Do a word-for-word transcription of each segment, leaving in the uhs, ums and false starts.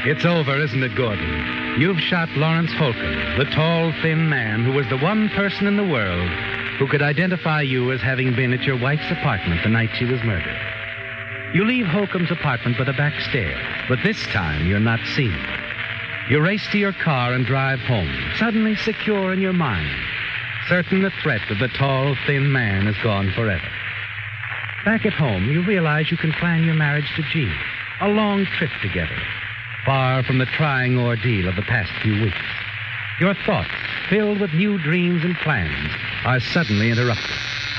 It's over, isn't it, Gordon? You've shot Lawrence Holcomb, the tall, thin man who was the one person in the world who could identify you as having been at your wife's apartment the night she was murdered. You leave Holcomb's apartment by the back stair, but this time you're not seen. You race to your car and drive home, suddenly secure in your mind, certain the threat of the tall, thin man is gone forever. Back at home, you realize you can plan your marriage to Jean, a long trip together, far from the trying ordeal of the past few weeks. Your thoughts, filled with new dreams and plans, are suddenly interrupted.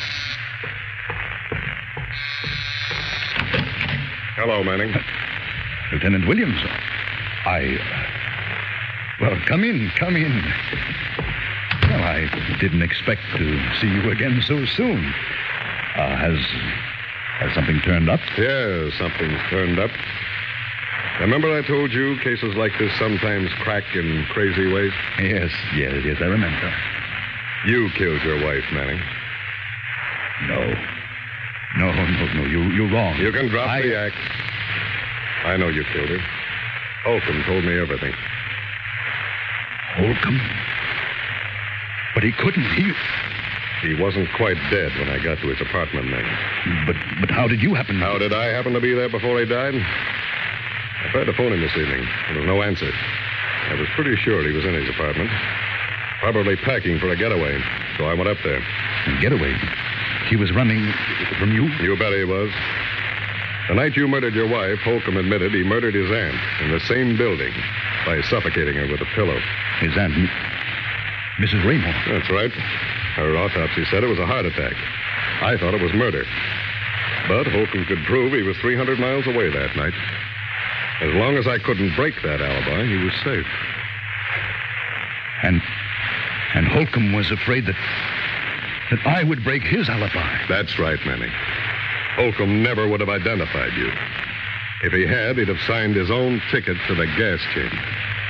Hello, Manning. Lieutenant Williams. I... Uh, well, come in, come in. Well, I didn't expect to see you again so soon. Uh, has... has something turned up? Yeah, something's turned up. Remember I told you cases like this sometimes crack in crazy ways? Yes, yes, yes, I remember. You killed your wife, Manning. No. No, no, no, you, you're wrong. You can drop I... the act. I know you killed her. Holcomb told me everything. Holcomb? But he couldn't. He... He wasn't quite dead when I got to his apartment, Manning. But, but how did you happen to... How did I happen to be there before he died? I tried to phone him this evening. There was no answer. I was pretty sure he was in his apartment. Probably packing for a getaway. So I went up there. A getaway? He was running from you? You bet he was. The night you murdered your wife, Holcomb admitted he murdered his aunt in the same building by suffocating her with a pillow. His aunt, Missus Raymore? That's right. Her autopsy said it was a heart attack. I thought it was murder. But Holcomb could prove he was three hundred miles away that night. As long as I couldn't break that alibi, he was safe. And and Holcomb was afraid that that I would break his alibi. That's right, Manning. Holcomb never would have identified you. If he had, he'd have signed his own ticket to the gas chamber.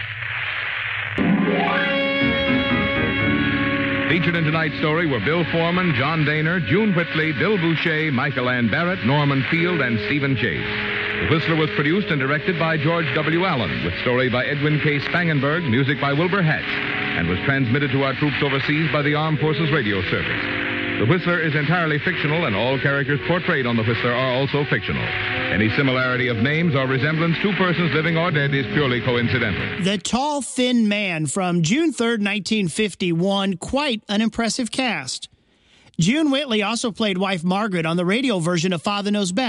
Featured in tonight's story were Bill Foreman, John Daner, June Whitley, Bill Boucher, Michael Ann Barrett, Norman Field, and Stephen Chase. The Whistler was produced and directed by George W. Allen, with story by Edwin K. Spangenberg, music by Wilbur Hatch, and was transmitted to our troops overseas by the Armed Forces Radio Service. The Whistler is entirely fictional, and all characters portrayed on The Whistler are also fictional. Any similarity of names or resemblance to persons living or dead is purely coincidental. The Tall, Thin Man from June third, nineteen fifty-one. Quite an impressive cast. June Whitley also played wife Margaret on the radio version of Father Knows Best.